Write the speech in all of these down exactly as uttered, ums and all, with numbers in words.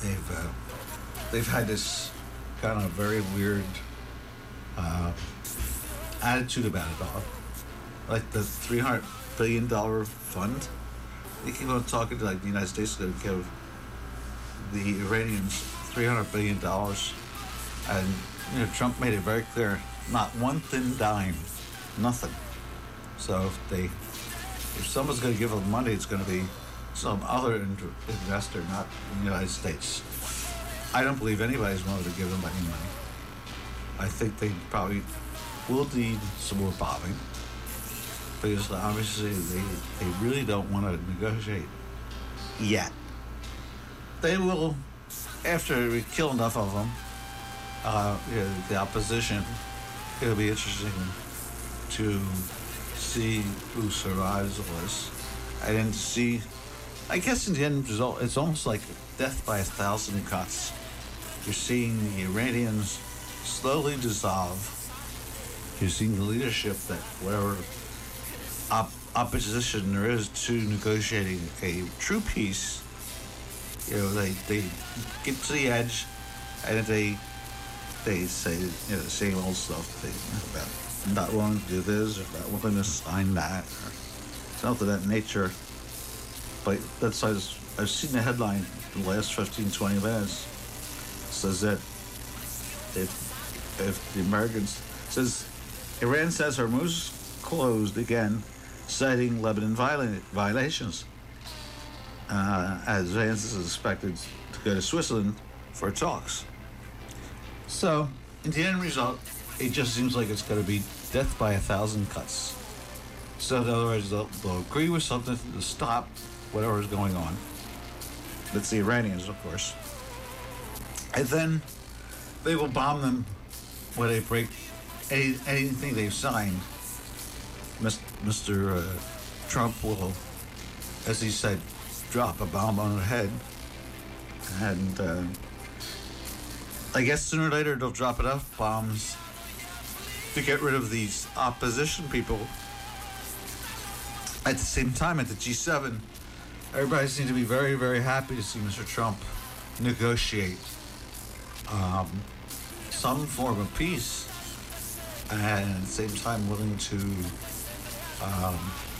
they've uh, they've had this kind of very weird uh, attitude about it all. Like the three hundred billion dollar fund, they keep on talking to like the United States is going to give the Iranians three hundred billion dollars, and you know Trump made it very clear, not one thin dime, nothing. So if they, if someone's going to give them money, it's going to be some other investor, not the United States. I don't believe anybody's wanted to give them any money. I think they probably will need some more bombing, because obviously they, they really don't want to negotiate yet. They will, after we kill enough of them, uh, you know, the opposition, it'll be interesting to see who survives all this. And then to see, I guess in the end result, it's almost like death by a thousand cuts. You're seeing the Iranians slowly dissolve. You're seeing the leadership that whatever op- opposition there is to negotiating a true peace, you know, they, they get to the edge and they they say, you know, the same old stuff they, about not willing to do this or not willing to sign that or something of that nature. But that's, I've, I've seen the headline in the last fifteen, twenty minutes says that if, if the Americans, says Iran says Hormuz closed again, citing Lebanon viola- violations. Uh, as Vance is expected to go to Switzerland for talks. So, in the end result, it just seems like it's going to be death by a thousand cuts. So, in other words, they'll, they'll agree with something to stop whatever is going on. That's the Iranians, of course. And then they will bomb them when they break any, anything they've signed. Mister Uh, Trump will, as he said, drop a bomb on her head, and uh, I guess sooner or later they'll drop enough bombs to get rid of these opposition people. At the same time, at the G seven, everybody seems to be very, very happy to see Mister Trump negotiate um, some form of peace, and at the same time willing to um,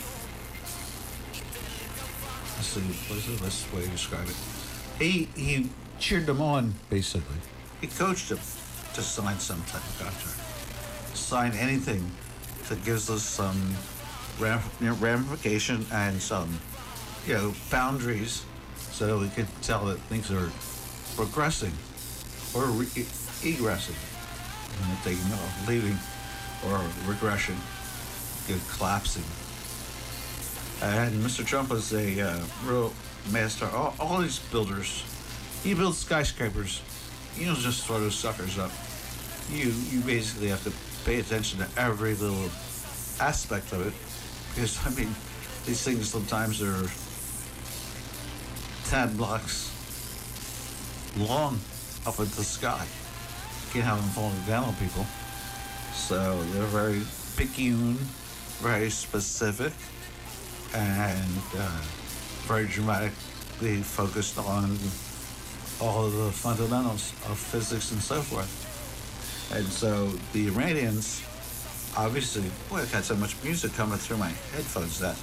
let's see, what's the best way to describe it? He he cheered them on, basically. He coached them to sign some type of contract. Sign anything that gives us some ram- ramification and some, you know, boundaries so we can tell that things are progressing or re- egressing. And that they, you know, leaving or regression, you know, collapsing. And Mister Trump is a uh, real master. All, all these builders, he builds skyscrapers. You don't just throw those suckers up. You you basically have to pay attention to every little aspect of it, because I mean, these things sometimes are ten blocks long up into the sky. You can't have them falling down on people. So they're very picayune, very specific, and uh, very dramatically focused on all of the fundamentals of physics and so forth. And so the Iranians, obviously, boy, I've had so much music coming through my headphones that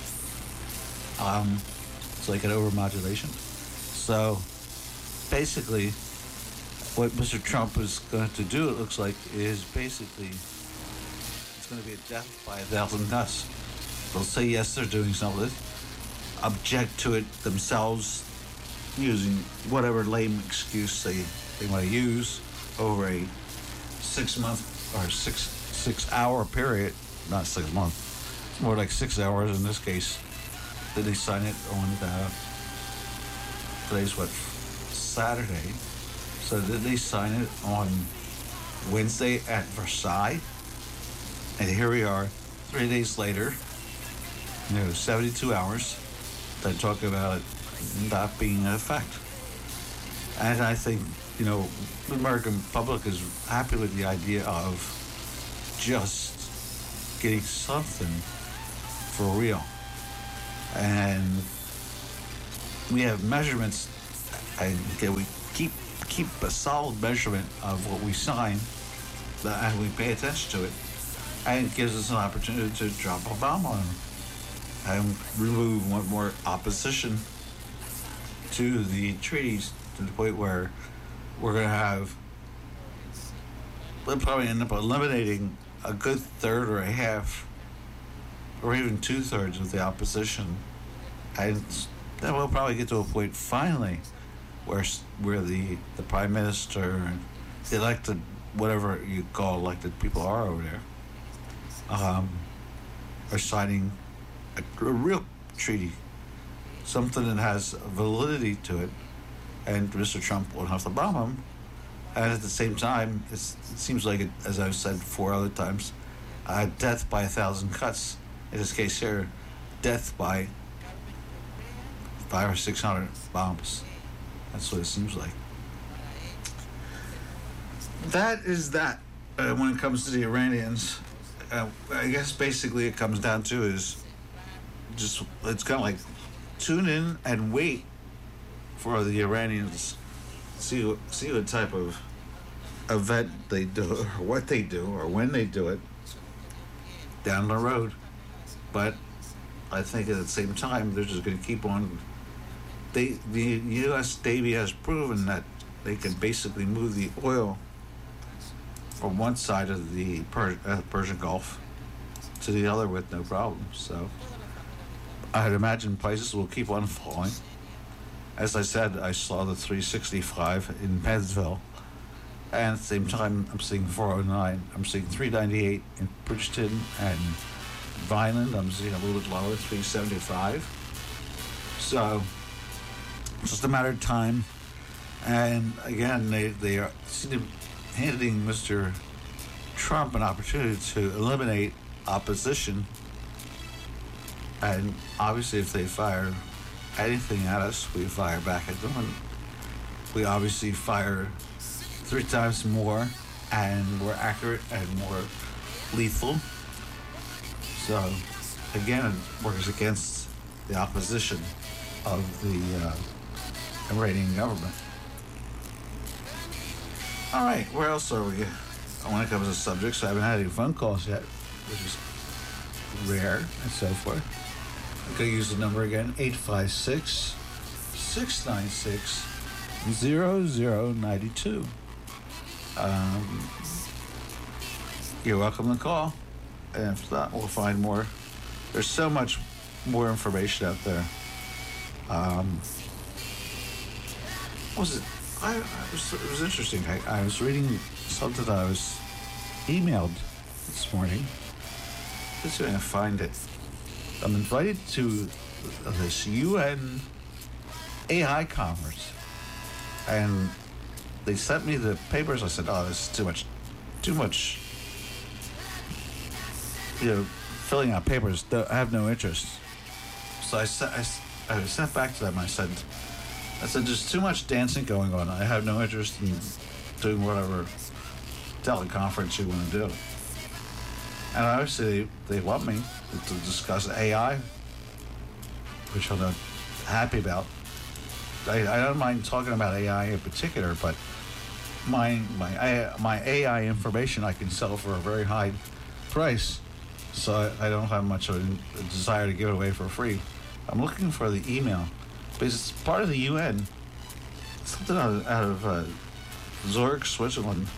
um, it's like an overmodulation. So basically, what Mister Trump is going to do, it looks like, is basically it's going to be a death by a thousand cuts. They'll say yes, they're doing something, object to it themselves, using whatever lame excuse they, they want to use over a six month or six six hour period, not six months, it's more like six hours in this case. Then they sign it on uh, today's what, Saturday. So did they sign it on Wednesday at Versailles? And here we are, three days later, you know, seventy-two hours, they talk about it not being in effect. And I think, you know, the American public is happy with the idea of just getting something for real. And we have measurements And can we keep keep a solid measurement of what we sign, uh, and we pay attention to it, and it gives us an opportunity to drop a bomb on them and remove one more opposition to the treaties, to the point where we're going to have, we'll probably end up eliminating a good third or a half or even two-thirds of the opposition. And then we'll probably get to a point finally where where the, the prime minister and the elected, whatever you call elected people are over there, um, are signing a, a real treaty, something that has validity to it, and Mister Trump won't have to bomb him. And at the same time, it's, it seems like, it, as I've said four other times, uh, death by a thousand cuts. In this case here, death by five or six hundred bombs. That's what it seems like. That is that. Uh, when it comes to the Iranians, uh, I guess basically it comes down to is just, it's kind of like tune in and wait for the Iranians, see what, see what type of event they do, or what they do, or when they do it down the road. But I think at the same time, they're just going to keep on. They, the U S Navy has proven that they can basically move the oil from one side of the per, uh, Persian Gulf to the other with no problem. So I'd imagine prices will keep on falling. As I said, I saw the three sixty-five in Pennsville, and at the same time, I'm seeing four oh nine. I'm seeing three ninety-eight in Bridgeton and Vineland. I'm seeing a little bit lower, three seventy-five. So it's just a matter of time. And again, they they are handing Mister Trump an opportunity to eliminate opposition. And obviously, if they fire anything at us, we fire back at them. And we obviously fire three times more and more accurate and more lethal. So, again, it works against the opposition of the uh, Iranian government. All right, where else are we? When it comes to subjects, I haven't had any phone calls yet, which is rare and so forth. I'm going to use the number again, eight five six, six nine six, zero zero nine two. Um, you're welcome to call. And if not, we'll find more. There's so much more information out there. Um, what was it? I, I was, it was interesting. I, I was reading something that I was emailed this morning. Let's see if I can find it. I'm invited to this U N A I conference, and they sent me the papers. I said, "Oh, this is too much, too much. You know, filling out papers. I have no interest." So I sent, I, I sent back to them. I said, "I said there's too much dancing going on. I have no interest in doing whatever teleconference you want to do." And obviously, they, they want me to discuss A I, which I'm not happy about. I, I don't mind talking about A I in particular, but my my my A I information I can sell for a very high price, so I, I don't have much of a desire to give it away for free. I'm looking for the email because it's part of the U N. Something out of, out of uh, Zurich, Switzerland,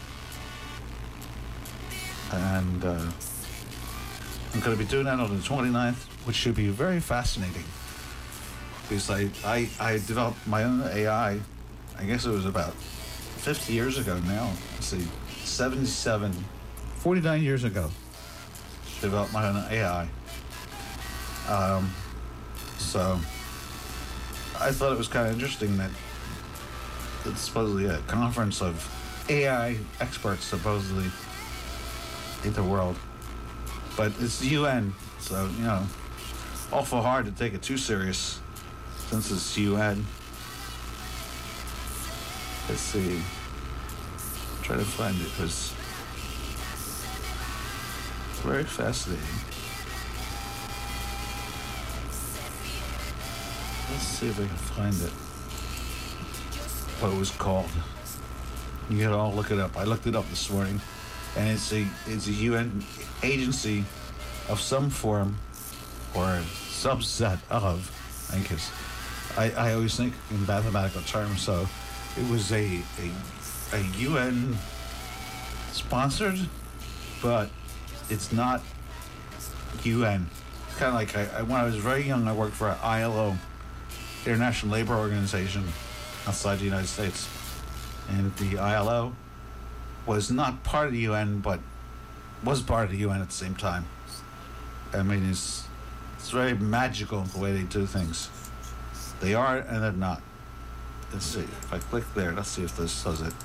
and. Uh, I'm going to be doing that on the twenty-ninth, which should be very fascinating. Because I, I, I developed my own A I, I guess it was about fifty years ago now. Let's see, seventy-seven, forty-nine years ago, developed my own A I. Um, so, I thought it was kind of interesting that it's supposedly a conference of A I experts, supposedly, in the world. But it's the U N, so, you know, awful hard to take it too serious since it's U N. Let's see. Try to find it, because it's very fascinating. Let's see if I can find it. what it was called. You can all look it up. I looked it up this morning, and it's a it's a U N agency of some form or a subset of. I think it's, I, I always think in mathematical terms. So it was a a, a U N sponsored, but it's not U N. Kind of like I, I, when I was very young, I worked for I L O, International Labor Organization, outside the United States, and the I L O was not part of the U N, but was part of the U N at the same time. I mean, it's it's very magical the way they do things. They are and they're not. Let's see if I click there. Let's see if this does it.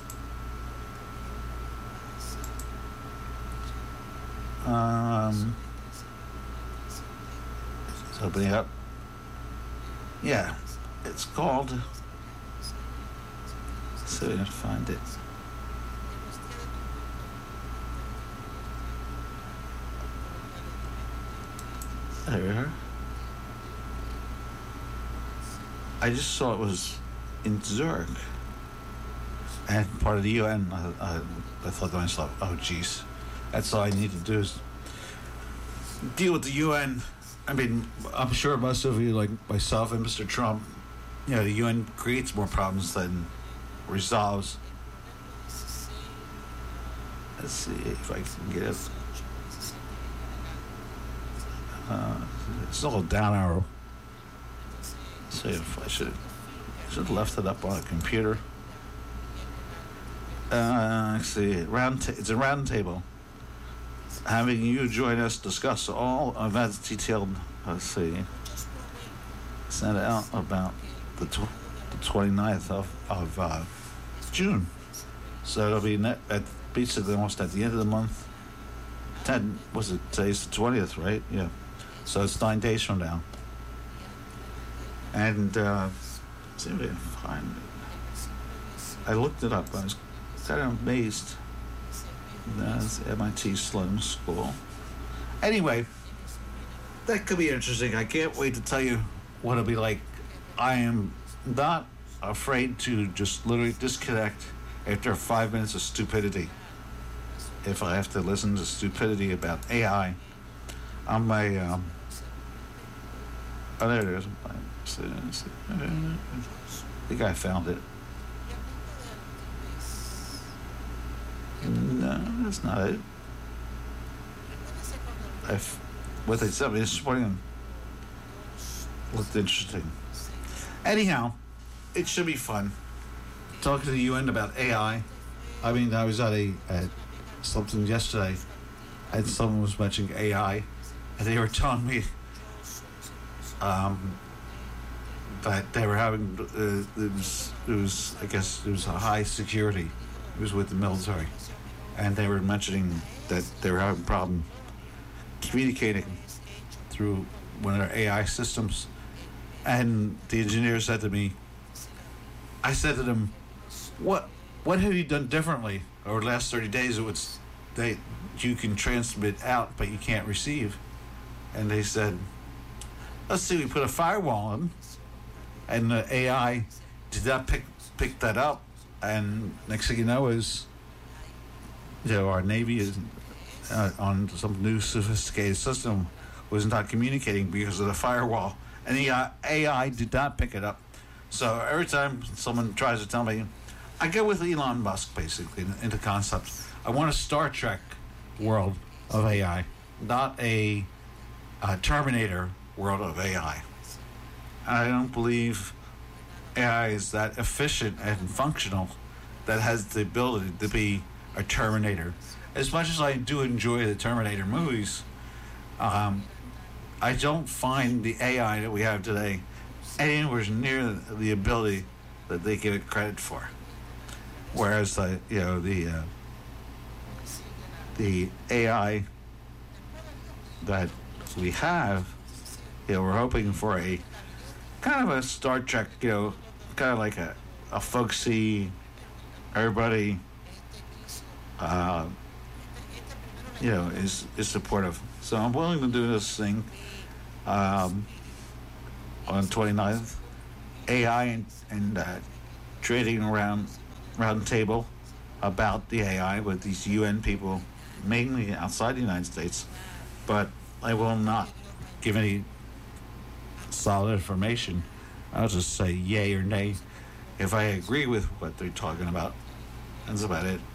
Um, it's opening up. Yeah, it's called. Let's see if I can find it. There we are. I just saw it was in Zurich and part of the U N. I, I, I thought to myself, oh, geez, that's all I need to do is deal with the U N. I mean, I'm sure most of you, like myself and Mister Trump, you know, the U N creates more problems than resolves. Let's see if I can get it. Uh, it's a little down arrow. Let's see if I should should have left it up on a computer. Uh, let's see, round ta- it's a round table. Having you join us, discuss all events detailed. Let's see. Sent out about the tw- the twenty-ninth of of uh, June, so it'll be net at basically almost at the end of the month. Ten was it? Today's the twentieth, right? Yeah. So it's nine days from now. And uh, let's see if I can find it. I looked it up. I was kind of amazed. That's M I T Sloan School. Anyway, that could be interesting. I can't wait to tell you what it'll be like. I am not afraid to just literally disconnect after five minutes of stupidity. If I have to listen to stupidity about A I on my, um, oh, there it is. I think I found it. No, that's not it. I've, what they sent me this morning looked interesting. Anyhow, it should be fun. Talking to the U N about A I. I mean, I was at a at something yesterday, and someone was mentioning A I, and they were telling me um, that they were having uh, it was it was I guess it was a high security. It was with the military, and they were mentioning that they were having a problem communicating through one of their A I systems. And the engineer said to me, I said to them, what what have you done differently over the last thirty days? It was they you can transmit out but you can't receive. And they said, let's see, we put a firewall on, and the A I did not pick pick that up, and next thing you know is, you know, our Navy is uh, on some new sophisticated system was not communicating because of the firewall, and the uh, A I did not pick it up. So every time someone tries to tell me, I go with Elon Musk basically into concept. I want a Star Trek world of A I, not a, a Terminator world of A I. I don't believe A I is that efficient and functional that has the ability to be a Terminator. As much as I do enjoy the Terminator movies, um, I don't find the A I that we have today anywhere near the ability that they give it credit for. Whereas the you know the uh, the A I that we have, you know, we're hoping for a kind of a Star Trek, you know, kind of like a, a folksy, everybody, uh, you know, is is supportive. So I'm willing to do this thing um, on twenty-ninth. A I and, and uh, trading around round table about the A I with these U N people, mainly outside the United States, but I will not give any solid information. I'll just say yay or nay if I agree with what they're talking about. That's about it.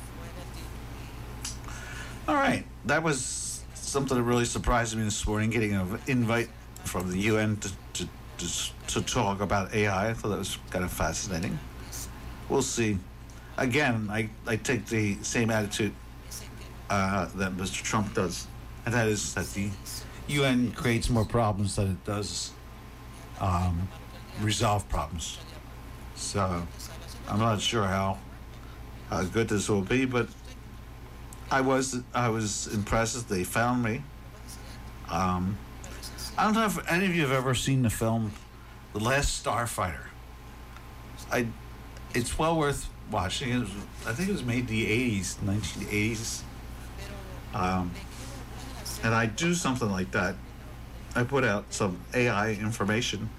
All right, that was something that really surprised me this morning, getting an invite from the U N to, to, to, to talk about A I. I thought that was kind of fascinating. We'll see. Again, I, I take the same attitude uh, that Mister Trump does, and that is that the U N creates more problems than it does um, resolve problems. So I'm not sure how how good this will be, but I was I was impressed that they found me. Um, I don't know if any of you have ever seen the film The Last Starfighter. I, it's well worth watching. It was, I think it was made in the eighties, nineteen eighties. Um, and I do something like that. I put out some A I information,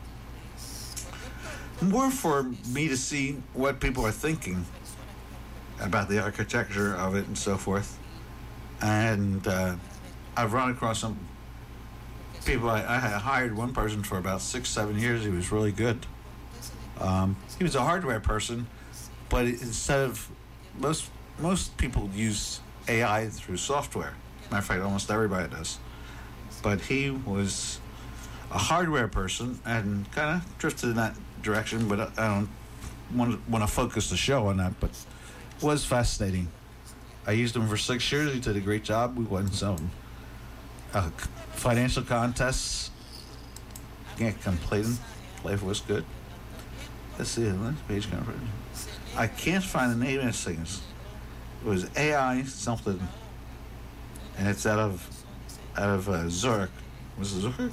more for me to see what people are thinking about the architecture of it and so forth. And uh, I've run across some people. I, I had hired one person for about six, seven years. He was really good. Um, he was a hardware person, but instead of most most people use A I through software. Matter of fact, almost everybody does. But he was a hardware person and kind of drifted in that direction. But I, I don't want want to focus the show on that. But it was fascinating. I used him for six years. He did a great job. We won some uh, financial contests. Can't complain. Life was good. Let's see. Page conference. I can't find the name of this thing. It was A I something, and it's out of out of uh, Zurich. Was it Zurich?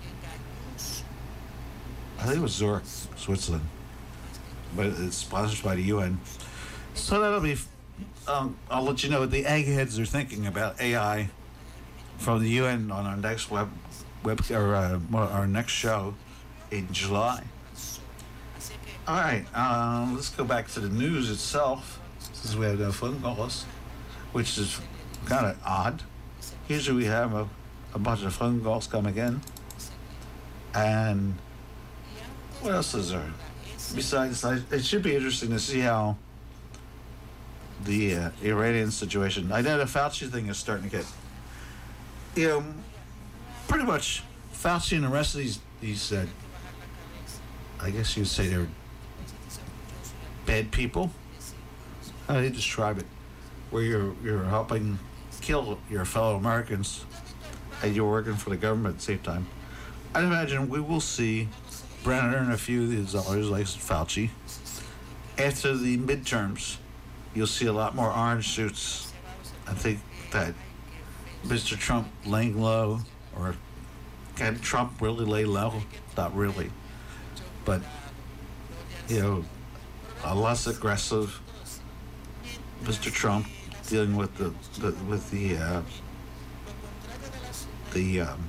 I think it was Zurich, Switzerland. But it's sponsored by the U N. So that'll be. Um, I'll let you know what the eggheads are thinking about A I from the U N on our next web web or uh, our next show in July. All right, um, let's go back to the news itself, since we have no phone calls, which is kind of odd. Usually we have a, a bunch of phone calls coming in. And what else is there? Besides, I, it should be interesting to see how the uh, Iranian situation. I know the Fauci thing is starting to get, you know, pretty much Fauci and the rest of these, these uh, I guess you'd say they're bad people. How do you describe it? Where you're you're helping kill your fellow Americans and you're working for the government at the same time. I'd imagine we will see Brenner and a few of these others like Fauci. After the midterms, you'll see a lot more orange suits. I think that Mister Trump laying low, or can Trump really lay low? Not really. But, you know, a less aggressive Mister Trump dealing with the, the with the uh, the um,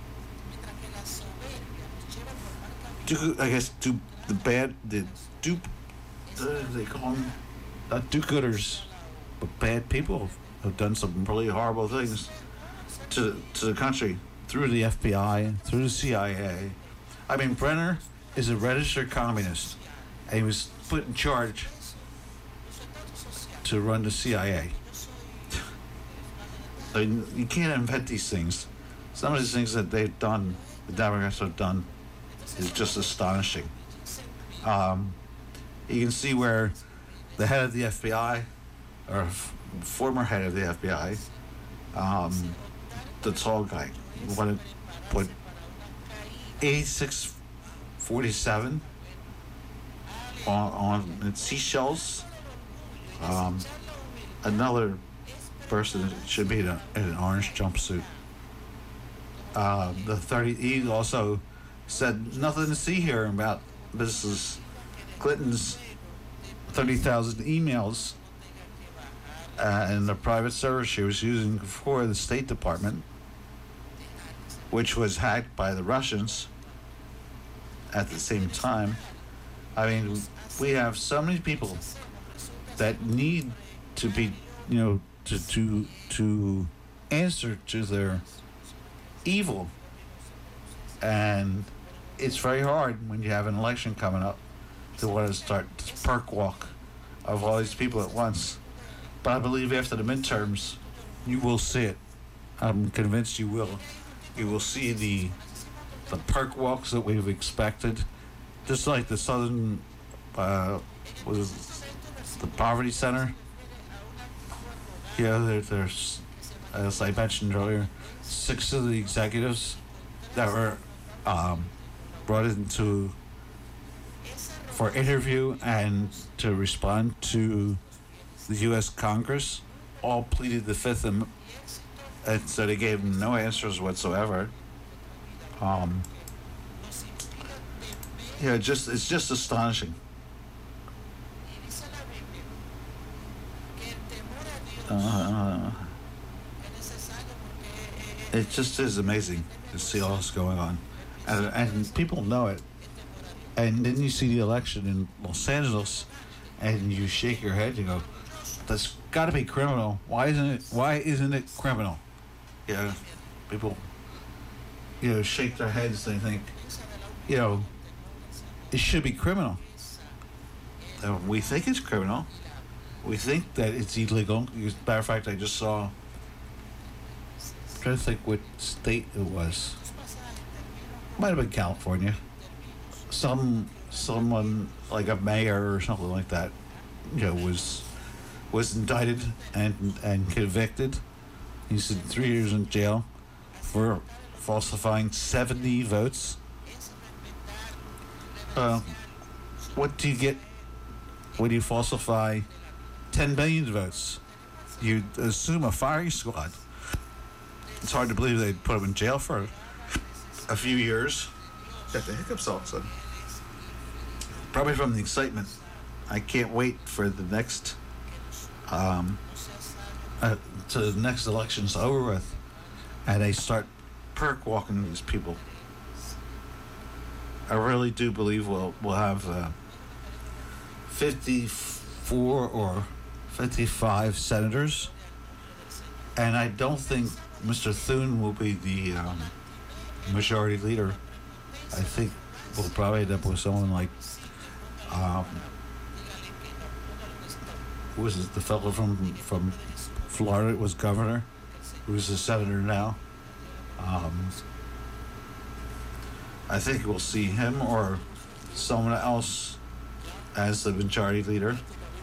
do, I guess do the bad the dupe uh, they call them not do-gooders but bad people have done some really horrible things to to the country through the F B I, through the C I A. I mean, Brenner is a registered communist, and he was put in charge to run the C I A. I mean, you can't invent these things. Some of these things that they've done, the Democrats have done, is just astonishing. Um, you can see where the head of the F B I, or f- former head of the F B I, um, the tall guy, wanted to put eighty-six forty-seven on, on seashells. Um, another person should be in, a, in an orange jumpsuit. Uh, the thirty. He also said nothing to see here about Missus Clinton's thirty thousand emails uh, and the private server she was using for the State Department, which was hacked by the Russians at the same time. I mean, we have so many people that need to be, you know, to to to answer to their evil, and it's very hard when you have an election coming up to want to start this perk walk of all these people at once. But I believe after the midterms, you will see it. I'm convinced you will. You will see the the perk walks that we've expected, just like the Southern uh, was the Poverty Center. Yeah, there, there's, as I mentioned earlier, six of the executives that were um, brought into for interview and to respond to the U S Congress all pleaded the Fifth Amendment, and so they gave no answers whatsoever. Um, yeah, just it's just astonishing. Uh, it just is amazing to see all this going on, and, and people know it. And then you see the election in Los Angeles, and you shake your head. You go, "That's got to be criminal. Why isn't it? Why isn't it criminal?" Yeah, people, you know, shake their heads. They think, you know, it should be criminal. Uh, we think it's criminal. We think that it's illegal. As a matter of fact, I just saw, I'm trying to think what state it was. Might have been California. Some someone like a mayor or something like that, you know, was was indicted and and convicted. He's in three years in jail for falsifying seventy votes. Uh, what do you get when you falsify ten million votes? You assume a firing squad. It's hard to believe they'd put him in jail for a few years. Got the hiccups all of a sudden. Probably from the excitement. I can't wait for the next, um, uh, to the next election's over with, and they start perk walking these people. I really do believe we'll we'll have uh, fifty-four or fifty-five senators, and I don't think Mister Thune will be the um, majority leader. I think we'll probably end up with someone like, um, who was it, the fellow from from Florida was governor, who's a senator now. Um, I think we'll see him or someone else as the majority leader.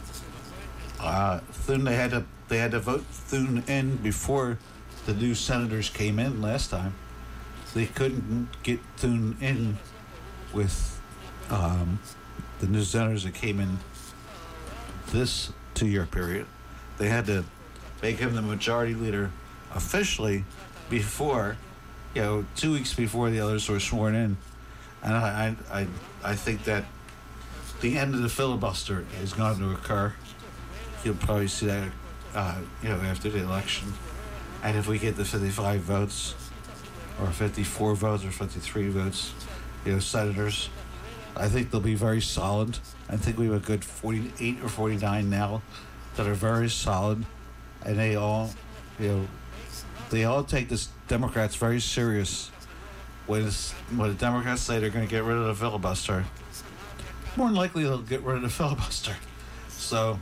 Uh, Thune, they had to they had to vote Thune in before the new senators came in last time. They couldn't get Thune in with um, the new senators that came in this two-year period. They had to make him the majority leader officially before, you know, two weeks before the others were sworn in. And I, I, I, I think that the end of the filibuster is going to occur. You'll probably see that, uh, you know, after the election. And if we get the fifty-five votes, or fifty-four votes, or fifty-three votes, you know, senators, I think they'll be very solid. I think we have a good forty-eight or forty-nine now that are very solid, and they all, you know, they all take this Democrats very serious. When, it's, when the Democrats say they're going to get rid of the filibuster, more than likely they'll get rid of the filibuster. So,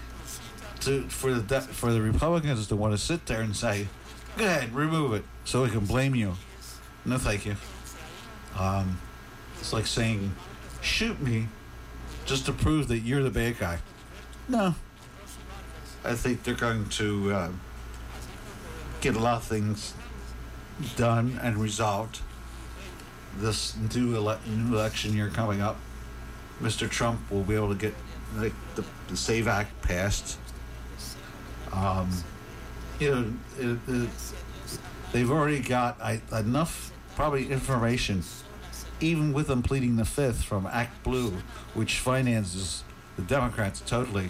to for the de- for the Republicans to want to sit there and say, "Go ahead, remove it," so we can blame you. No, thank you. Um, it's like saying, "Shoot me," just to prove that you're the bad guy. No, I think they're going to uh, get a lot of things done and resolved this new, ele- new election year coming up. Mister Trump will be able to get like, the, the SAVE Act passed. Um, you know, it, it, they've already got I, enough probably information, even with them pleading the fifth from Act Blue, which finances the Democrats totally.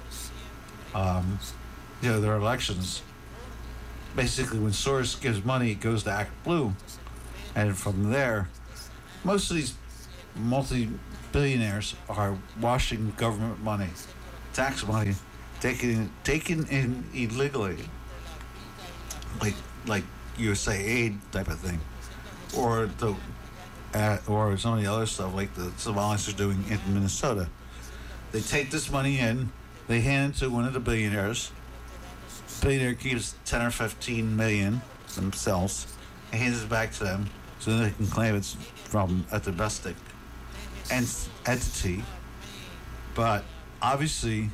Um, you know, their elections. Basically, when Soros gives money, it goes to Act Blue. And from there, most of these multi billionaires are washing government money, tax money, taken taken in illegally, like like U S A aid type of thing, or the uh, or some of the other stuff like the Somalis are doing in Minnesota. They take this money in, they hand it to one of the billionaires. The billionaire keeps ten or fifteen million themselves and hands it back to them so they can claim it's from a domestic ent- entity. But obviously,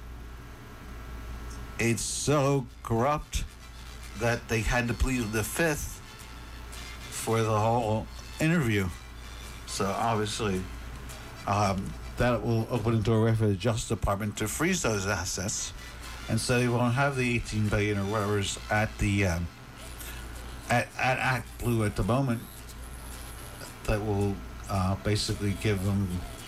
it's so corrupt that they had to plead the fifth for the whole interview. So obviously, um, that will open the doorway for the Justice Department to freeze those assets, and so they won't have the eighteen billion or whatever is at the um, at at Act Blue at the moment. That will uh, basically give them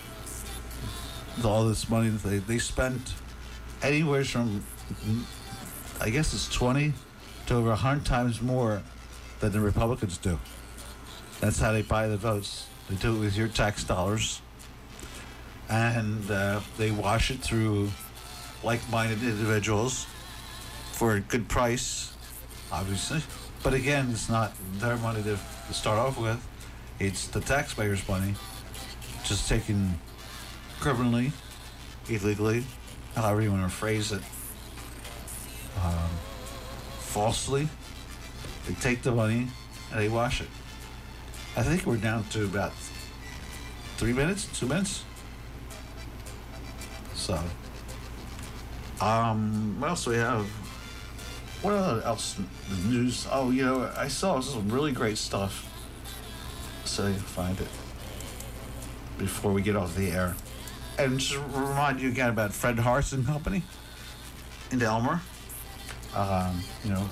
all this money that they they spent anywhere from, I guess it's twenty to over a hundred times more than the Republicans do. That's how they buy the votes. They do it with your tax dollars, and uh, they wash it through like-minded individuals for a good price, obviously. But again, it's not their money to, to start off with. It's the taxpayers' money, just taken criminally, illegally, however you want to phrase it, um, falsely. They take the money and they wash it. I think we're down to about three minutes, two minutes. So, um, what else do we have? What else? The news? Oh, you know, I saw some really great stuff. So you find it before we get off the air. And just remind you again about Fred Hartz and Company in Elmer. Um, you know,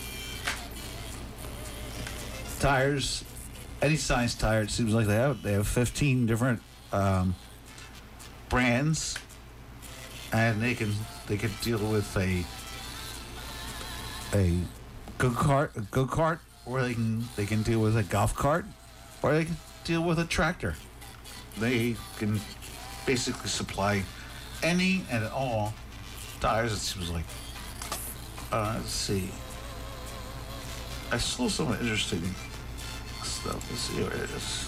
tires, any size tire. It seems like they have they have fifteen different um, brands, and they can they can deal with a a go kart, a go kart, or they can they can deal with a golf cart, or they can deal with a tractor. They can basically supply any and all tires. It seems like. Uh, let's see. I saw some interesting stuff. Let's see where it is.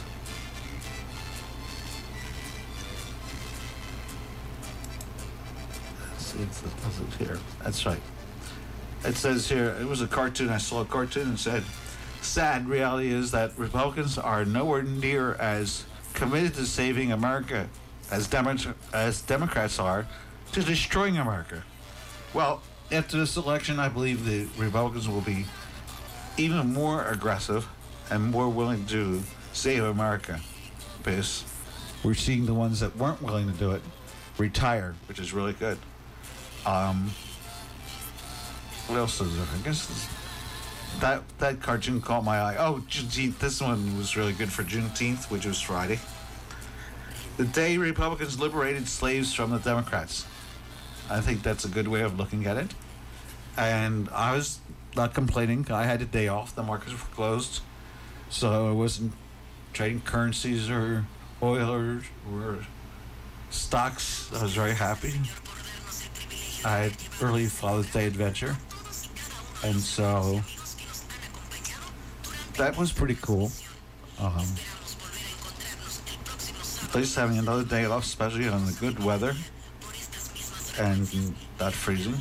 Let's see if it does it here. That's right. It says here, it was a cartoon. I saw a cartoon and said, sad reality is that Republicans are nowhere near as committed to saving America as, Demo- as Democrats are to destroying America. Well, after this election, I believe the Republicans will be even more aggressive and more willing to save America, because we're seeing the ones that weren't willing to do it retire, which is really good. Um, what else is there? I guess this, that that cartoon caught my eye. Oh, Juneteenth. This one was really good for Juneteenth, which was Friday. The day Republicans liberated slaves from the Democrats. I think that's a good way of looking at it. And I was not complaining. I had a day off. The markets were closed. So I wasn't trading currencies or oil or, or stocks. I was very happy. I had early Father's Day adventure. And so that was pretty cool. Um, at least having another day off, especially on the good weather and not freezing.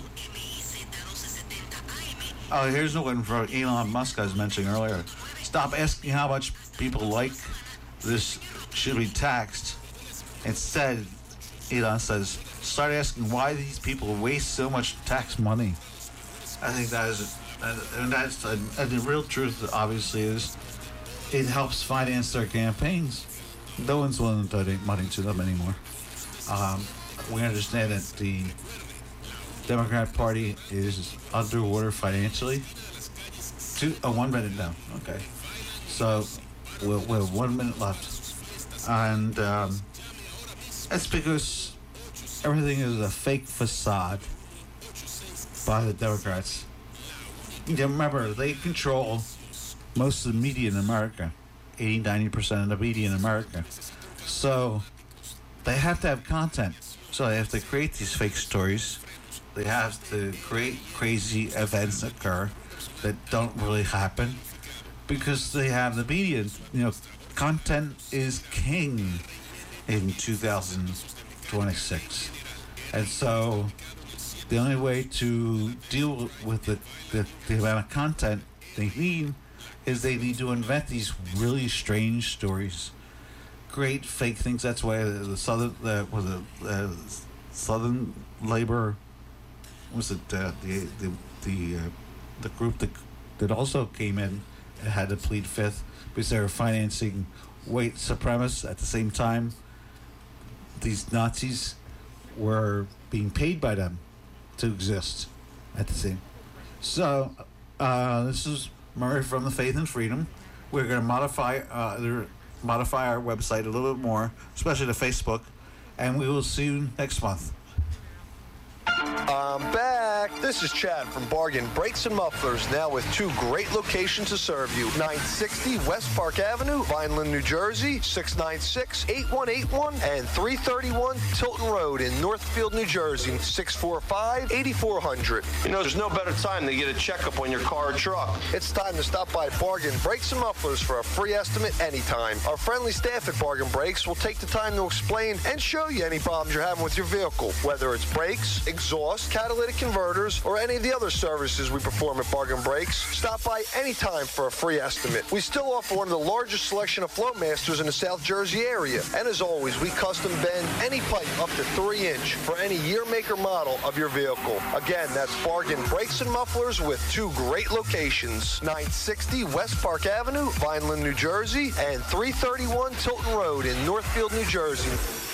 Oh, here's the one from Elon Musk I was mentioning earlier. Stop asking how much people like this should be taxed. Instead, Elon says, start asking why these people waste so much tax money. I think that is, and that's, and the real truth obviously is, it helps finance their campaigns. No one's willing to donate money to them anymore. Um, we understand that the Democrat Party is underwater financially. Two, oh, one minute now. Okay. So, we'll, we have one minute left. And um, that's because everything is a fake facade by the Democrats. You remember, they control most of the media in America. eighty, ninety percent of the media in America. So, they have to have content. So they have to create these fake stories. They have to create crazy events that occur that don't really happen because they have the media. You know, content is king in two thousand twenty-six. And so the only way to deal with the, the, the amount of content they need is they need to invent these really strange stories, create fake things. That's why the Southern, uh, was it uh, Southern Labor, was it uh, the the the uh, the group that that also came in and had to plead fifth because they were financing white supremacists at the same time. These Nazis were being paid by them to exist at the same. So uh, this is Murray from the Faith and Freedom. We're going to modify uh, modify our website a little bit more, especially the Facebook, and we will see you next month. I'm back. This is Chad from Bargain Brakes and Mufflers, now with two great locations to serve you. nine sixty West Park Avenue, Vineland, New Jersey, six nine six, eight one eight one, and three thirty-one Tilton Road in Northfield, New Jersey, six four five, eight four zero zero. You know, there's no better time to get a checkup on your car or truck. It's time to stop by Bargain Brakes and Mufflers for a free estimate anytime. Our friendly staff at Bargain Brakes will take the time to explain and show you any problems you're having with your vehicle, whether it's brakes, exhaust, catalytic converters, or any of the other services we perform at Bargain Brakes. Stop by anytime for a free estimate. We still offer one of the largest selection of Flowmasters in the South Jersey area. And as always, we custom bend any pipe up to three inch for any year, make, or model of your vehicle. Again, that's Bargain Brakes and Mufflers with two great locations. nine sixty West Park Avenue, Vineland, New Jersey, and three thirty-one Tilton Road in Northfield, New Jersey.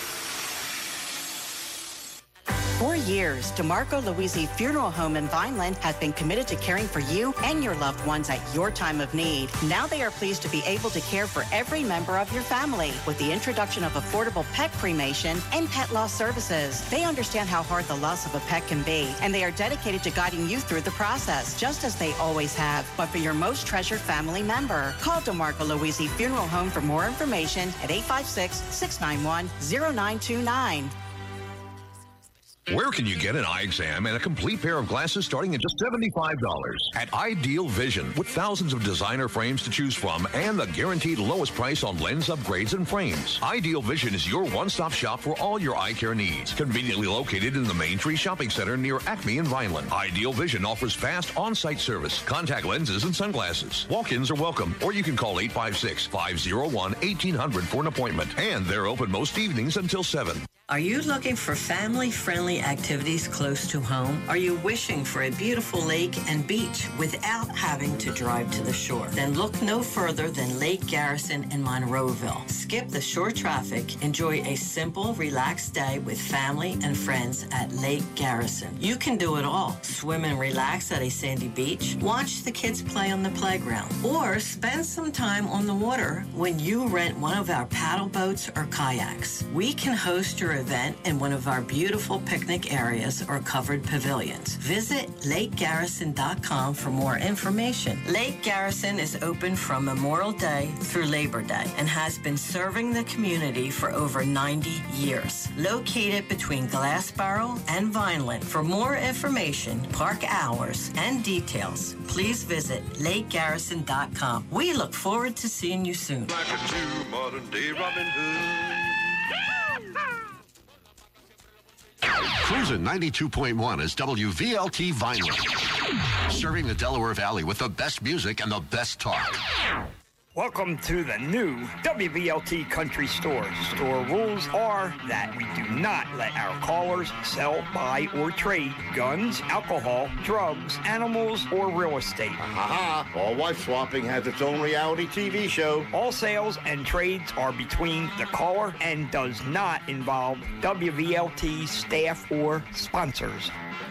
For years, DeMarco Louisi Funeral Home in Vineland has been committed to caring for you and your loved ones at your time of need. Now they are pleased to be able to care for every member of your family with the introduction of affordable pet cremation and pet loss services. They understand how hard the loss of a pet can be, and they are dedicated to guiding you through the process, just as they always have, but for your most treasured family member. Call DeMarco Louisi Funeral Home for more information at eight five six, six nine one, zero nine two nine. Where can you get an eye exam and a complete pair of glasses starting at just seventy-five dollars? At Ideal Vision, with thousands of designer frames to choose from and the guaranteed lowest price on lens upgrades and frames. Ideal Vision is your one-stop shop for all your eye care needs. Conveniently located in the Main Tree Shopping Center near Acme and Vineland. Ideal Vision offers fast on-site service, contact lenses, and sunglasses. Walk-ins are welcome, or you can call eight five six, five zero one, one eight zero zero for an appointment. And they're open most evenings until seven. Are you looking for family-friendly activities close to home? Are you wishing for a beautiful lake and beach without having to drive to the shore? Then look no further than Lake Garrison in Monroeville. Skip the shore traffic. Enjoy a simple, relaxed day with family and friends at Lake Garrison. You can do it all. Swim and relax at a sandy beach. Watch the kids play on the playground. Or spend some time on the water when you rent one of our paddle boats or kayaks. We can host your event in one of our beautiful picnic areas or covered pavilions. Visit lake garrison dot com for more information. Lake Garrison is open from Memorial Day through Labor Day and has been serving the community for over ninety years. Located between Glassboro and Vineland. For more information, park hours, and details, please visit lake garrison dot com. We look forward to seeing you soon. Like a true modern day Robin Hood. Cruisin' ninety-two point one is W V L T Vineland, serving the Delaware Valley with the best music and the best talk. Welcome to the new W V L T Country Store. Store rules are that we do not let our callers sell, buy, or trade guns, alcohol, drugs, animals, or real estate. Haha, all wife swapping has its own reality T V show. All sales and trades are between the caller and does not involve W V L T staff or sponsors.